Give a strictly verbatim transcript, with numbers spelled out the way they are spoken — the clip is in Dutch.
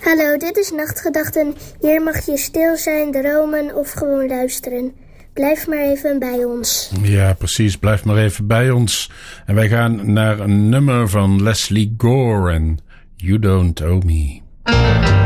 Hallo, dit is Nachtgedachten. Hier mag je stil zijn, dromen of gewoon luisteren. Blijf maar even bij ons. Ja, precies. Blijf maar even bij ons. En wij gaan naar een nummer van Leslie Gore en You Don't Owe Me.